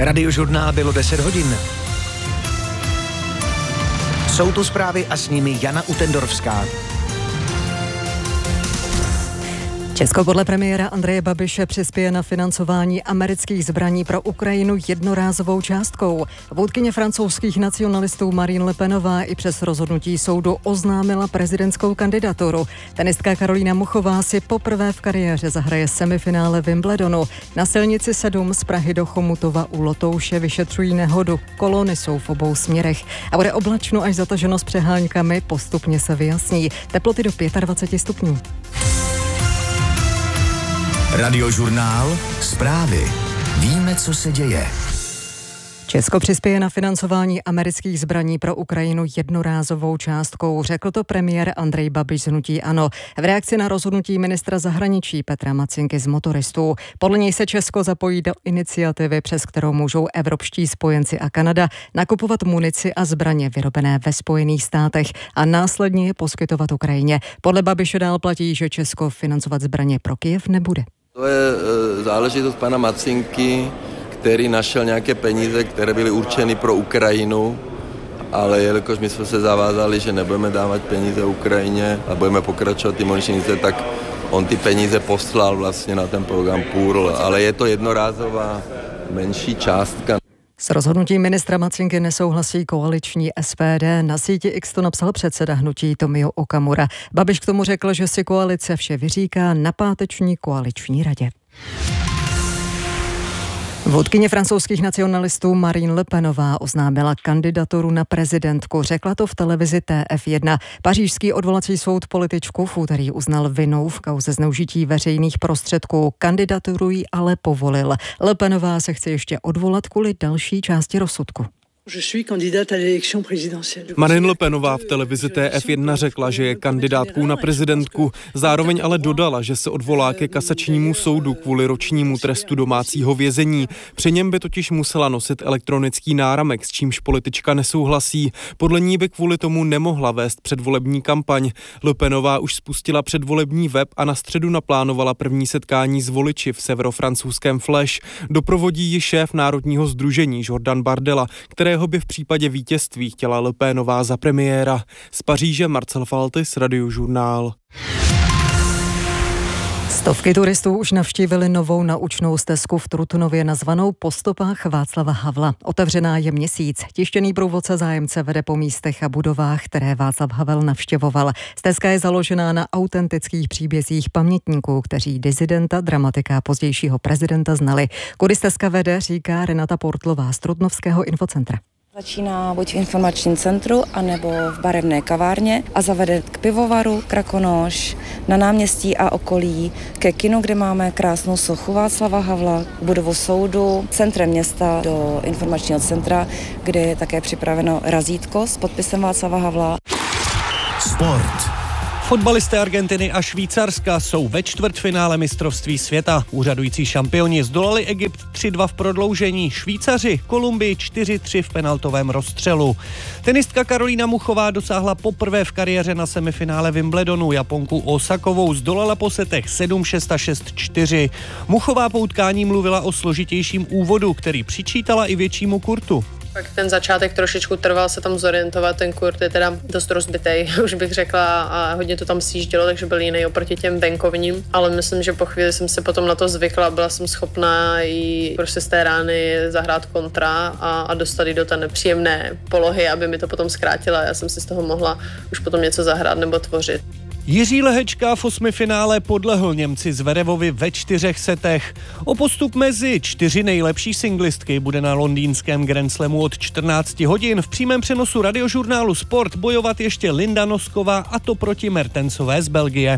Radiožurnál bylo 10 hodin. Jsou tu zprávy a s nimi Jana Utendorovská. Česko podle premiéra Andreje Babiše přispěje na financování amerických zbraní pro Ukrajinu jednorázovou částkou. Vůdkyně francouzských nacionalistů Marine Le Penová i přes rozhodnutí soudu oznámila prezidentskou kandidaturu. Tenistka Karolína Muchová si poprvé v kariéře zahraje semifinále Wimbledonu. Na silnici 7 z Prahy do Chomutova u Lotouše vyšetřují nehodu. Kolony jsou v obou směrech a bude oblačno až zataženo s přeháňkami, postupně se vyjasní. Teploty do 25 stupňů. Radiožurnál, zprávy. Víme, co se děje. Česko přispěje na financování amerických zbraní pro Ukrajinu jednorázovou částkou, řekl to premiér Andrej Babiš z hnutí ANO v reakci na rozhodnutí ministra zahraničí Petra Macinky z Motoristů. Podle něj se Česko zapojí do iniciativy, přes kterou můžou evropští spojenci a Kanada nakupovat munici a zbraně vyrobené ve Spojených státech a následně je poskytovat Ukrajině. Podle Babiše dál platí, že Česko financovat zbraně pro Kyjev nebude. To je záležitost pana Macinky, který našel nějaké peníze, které byly určeny pro Ukrajinu, ale jelikož my jsme se zavázali, že nebudeme dávat peníze Ukrajině a budeme pokračovat ty muničnice, tak on ty peníze poslal vlastně na ten program PURL, ale je to jednorázová menší částka. S rozhodnutím ministra Macinky nesouhlasí koaliční SPD. Na síti X to napsal předseda hnutí Tomio Okamura. Babiš k tomu řekl, že si koalice vše vyříká na páteční koaliční radě. Vůdkyně francouzských nacionalistů Marine Le Penová oznámila kandidaturu na prezidentku. Řekla to v televizi TF1. Pařížský odvolací soud političku v úterý uznal vinnou v kauze zneužití veřejných prostředků. Kandidaturu jí ale povolil. Le Penová se chce ještě odvolat kvůli další části rozsudku. Marine Le Penová v televizi TF1 řekla, že je kandidátkou na prezidentku, zároveň ale dodala, že se odvolá ke kasačnímu soudu kvůli ročnímu trestu domácího vězení. Při něm by totiž musela nosit elektronický náramek, s čímž politička nesouhlasí. Podle ní by kvůli tomu nemohla vést předvolební kampaň. Le Penová už spustila předvolební web a na středu naplánovala první setkání s voliči v severofrancouzském Flash. Doprovodí ji šéf Národního sdružení Jordan Bardella, kterého by v případě vítězství chtěla Le Penová za premiéra. Z Paříže Marcel Faltis, Radiožurnál. Stovky turistů už navštívili novou naučnou stezku v Trutnově nazvanou Po stopách Václava Havla. Otevřená je měsíc. Tištěný průvodce zájemce vede po místech a budovách, které Václav Havel navštěvoval. Stezka je založená na autentických příbězích pamětníků, kteří disidenta, dramatika a pozdějšího prezidenta znali. Kudy stezka vede, říká Renata Portlová z Trutnovského infocentra. Začíná buď v informačním centru, anebo v barevné kavárně a zavede k pivovaru, Krakonoš, na náměstí a okolí, ke kinu, kde máme krásnou sochu Václava Havla, budovu soudu, centrem města do informačního centra, kde je také připraveno razítko s podpisem Václava Havla. Sport. Fotbalisté Argentiny a Švýcarska jsou ve čtvrtfinále mistrovství světa. Úřadující šampioni zdolali Egypt 3-2 v prodloužení, Švýcaři Kolumbii 4-3 v penaltovém rozstřelu. Tenistka Karolína Muchová dosáhla poprvé v kariéře na semifinále Wimbledonu. Japonku Osakovou zdolala po setech 7-6 a 6-4. Muchová po utkání mluvila o složitějším úvodu, který přičítala i většímu kurtu. Pak ten začátek trošičku trval se tam zorientovat, ten kurt je teda dost rozbitej, už bych řekla, a hodně to tam sjíždělo, takže byl jiný oproti těm venkovním, ale myslím, že po chvíli jsem se potom na to zvykla, byla jsem schopná i prostě z té rány zahrát kontra a dostat ji do té nepříjemné polohy, aby mi to potom zkrátila, já jsem si z toho mohla už potom něco zahrát nebo tvořit. Jiří Lehečka v osmifinále podlehl Němci Zverevovi ve 4 setech. O postup mezi 4 nejlepší singlistky bude na londýnském Grand Slamu od 14 hodin. V přímém přenosu Radiožurnálu Sport bojovat ještě Linda Nosková, a to proti Mertensové z Belgie.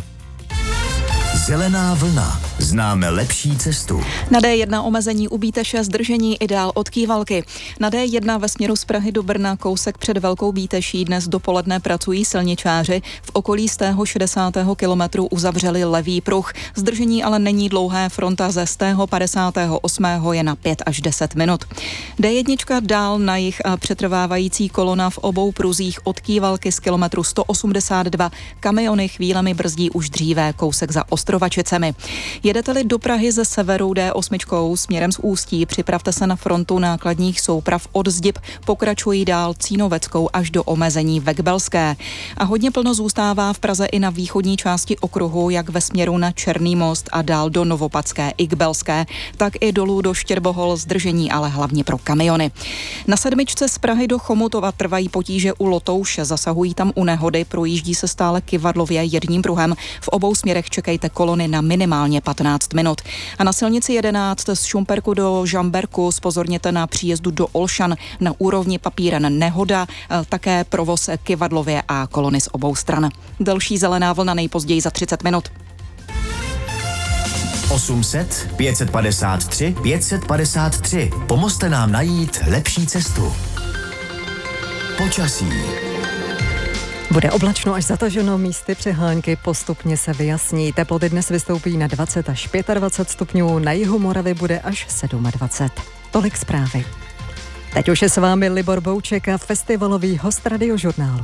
Zelená vlna. Známe lepší cestu. Na D1 omezení u Bíteše, zdržení i dál od Kývalky. Na D1 ve směru z Prahy do Brna kousek před Velkou Bíteší dnes dopoledne pracují silničáři. V okolí z tého 60. kilometru uzavřeli levý pruh. Zdržení ale není dlouhé, fronta ze 58. je na 5 až 10 minut. D1 dál na jih a přetrvávající kolona v obou pruzích od Kývalky z kilometru 182. Kamiony chvílemi brzdí už dříve kousek za Ostrovačicemi. Jedete-li do Prahy ze severu D8 směrem z Ústí, připravte se na frontu nákladních souprav od Zdib, pokračují dál Cínoveckou až do omezení Vekbelské. A hodně plno zůstává v Praze i na východní části okruhu, jak ve směru na Černý most a dál do Novopadské i Kbelské, tak i dolů do Štěrbohol, zdržení ale hlavně pro kamiony. Na 7 z Prahy do Chomutova trvají potíže u Lotouše, zasahují tam u nehody, projíždí se stále kyvadlově jedním pruhem. V obou směrech čekejte kolony na minimálně 15 minut. A na silnici 11 z Šumperku do Žamberku zpozorněte na příjezdu do Olšan, na úrovni Papíren nehoda, také provoz kyvadlově a kolony z obou stran. Další zelená vlna nejpozději za 30 minut. 800 553 553. Pomozte nám najít lepší cestu. Počasí. Bude oblačno až zataženo, místy přehánky postupně se vyjasní. Teploty dnes vystoupí na 20 až 25 stupňů, na jihu Moravy bude až 27. Tolik zprávy. Teď už je s vámi Libor Bouček a festivalový host Radiožurnálu.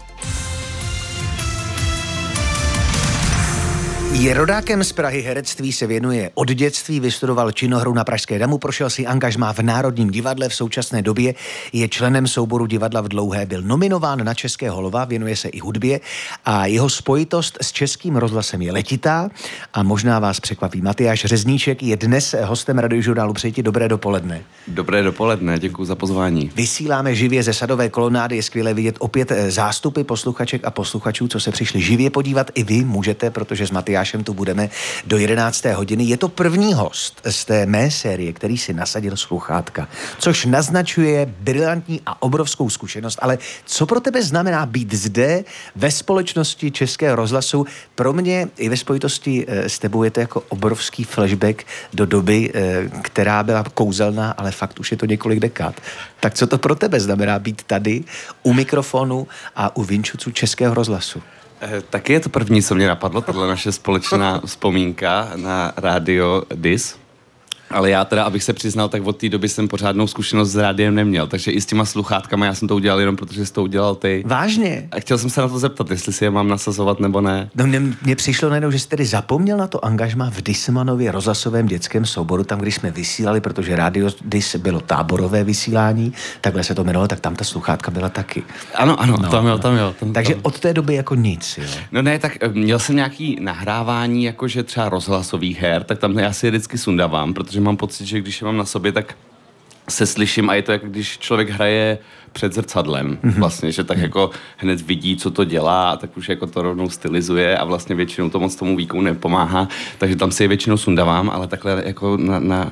Je rodákem z Prahy, herectví se věnuje od dětství, vystudoval činohru na Pražské damu, prošel si angažmá v Národním divadle, v současné době je členem souboru Divadla v Dlouhé, byl nominován na Českého lva, věnuje se i hudbě a jeho spojitost s Českým rozhlasem je letitá a možná vás překvapí. Matyáš Řezníček je dnes hostem Radiožurnálu. Přeji ti dobré dopoledne. Dobré dopoledne, děkuji za pozvání. Vysíláme živě ze Sadové kolonády, je skvělé vidět opět zástupy posluchaček a posluchačů, co se přišli živě podívat. I vy můžete, protože s Matyášem tu budeme do 11. hodiny. Je to první host z té mé série, který si nasadil sluchátka, což naznačuje brilantní a obrovskou zkušenost, ale co pro tebe znamená být zde ve společnosti Českého rozhlasu? Pro mě i ve spojitosti s tebou je to jako obrovský flashback do doby, která byla kouzelná, ale fakt už je to několik dekád. Tak co to pro tebe znamená být tady u mikrofonu a u vinčuců Českého rozhlasu? Taky je to první, co mě napadlo, tato naše společná vzpomínka na rádio DIS. Ale já teda, abych se přiznal, tak od té doby jsem pořádnou zkušenost s rádiem neměl, takže i s těma sluchátkama já jsem to udělal jenom protože jsi to udělal ty. Vážně? A chtěl jsem se na to zeptat, jestli si je mám nasazovat nebo ne. No mně přišlo najednou, že jsi tedy zapomněl na to angažmá v Dismanově rozhlasovém dětském souboru, tam, když jsme vysílali, protože rádio Dis bylo táborové vysílání, takhle se to jmenovalo, tak tam ta sluchátka byla taky. Ano, tam jo. Takže od té doby jako nic, jo? No ne, tak měl jsem nějaký nahrávání, jakože třeba rozhlasových her, tak tam já si je vždycky sundávám, protože mám pocit, že když je mám na sobě, tak se slyším a je to jako když člověk hraje před zrcadlem vlastně, že tak jako hned vidí, co to dělá a tak už jako to rovnou stylizuje a vlastně většinou to moc tomu výkonu nepomáhá, takže tam si je většinou sundávám, ale takhle jako na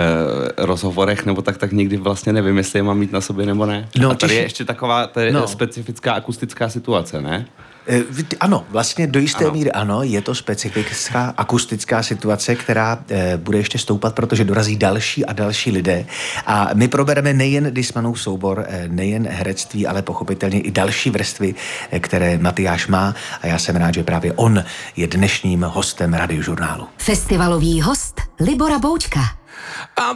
rozhovorech nebo tak nikdy vlastně nevím, jestli je mám mít na sobě nebo ne. No, a tady je ještě taková specifická akustická situace, ne? Ano, vlastně do jisté míry ano, je to specifická akustická situace, která bude ještě stoupat, protože dorazí další a další lidé. A my probereme nejen Dismanův soubor, nejen herectví, ale pochopitelně i další vrstvy, které Matyáš má. A já jsem rád, že právě on je dnešním hostem Radiožurnálu. Festivalový host Libora Boučka.